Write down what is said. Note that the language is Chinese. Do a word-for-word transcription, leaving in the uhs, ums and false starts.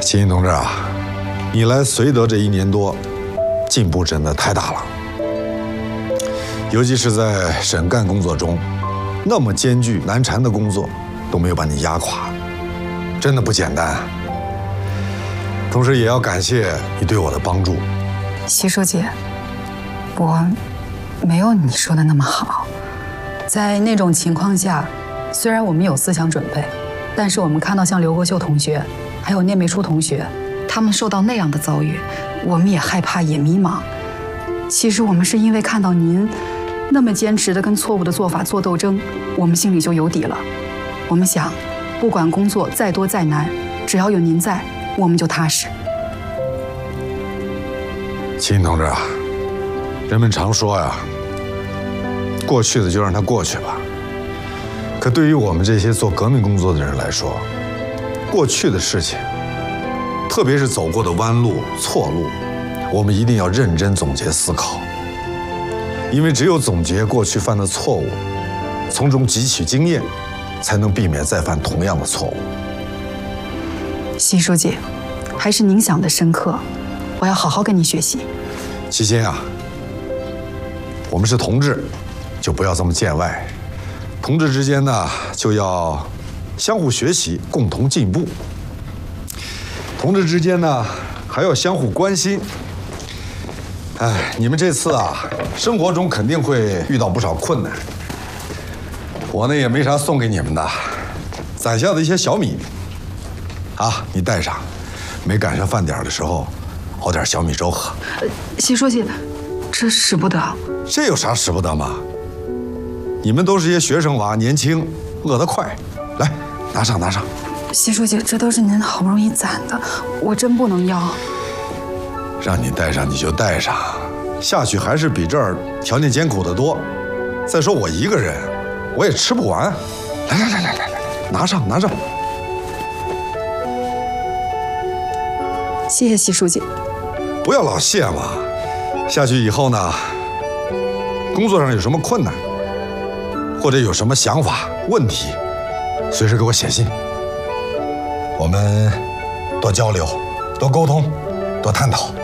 秦毅同志啊，你来绥德这一年多，进步真的太大了。尤其是在审干工作中，那么艰巨难缠的工作都没有把你压垮，真的不简单。同时也要感谢你对我的帮助。 习书记，我没有你说的那么好。在那种情况下，虽然我们有思想准备，但是我们看到像刘国秀同学，还有聂梅初同学，他们受到那样的遭遇，我们也害怕，也迷茫。其实我们是因为看到您那么坚持的跟错误的做法做斗争，我们心里就有底了。我们想，不管工作再多再难，只要有您在，我们就踏实。 秦同志啊，人们常说呀，过去的就让它过去吧。可对于我们这些做革命工作的人来说，过去的事情，特别是走过的弯路、错路，我们一定要认真总结思考。因为只有总结过去犯的错误，从中汲取经验，才能避免再犯同样的错误。 习书记，还是您想的深刻，我要好好跟你学习。 齐心啊，我们是同志，就不要这么见外。同志之间呢，就要相互学习，共同进步。同志之间呢，还要相互关心。哎，你们这次啊，生活中肯定会遇到不少困难。我呢也没啥送给你们的，攒下的一些小米，啊，你带上，没赶上饭点的时候，熬点小米粥喝。 呃，习书记，这使不得。 这有啥使不得吗？你们都是些学生娃，年轻，饿得快，来，拿上拿上。 习书记，这都是您好不容易攒的，我真不能要。 让你带上你就带上，下去还是比这儿条件艰苦得多。再说我一个人，我也吃不完。来来来来来来，拿上拿上。 谢谢习书记。 不要老谢嘛。下去以后呢，工作上有什么困难，或者有什么想法问题，随时给我写信。我们多交流，多沟通，多探讨。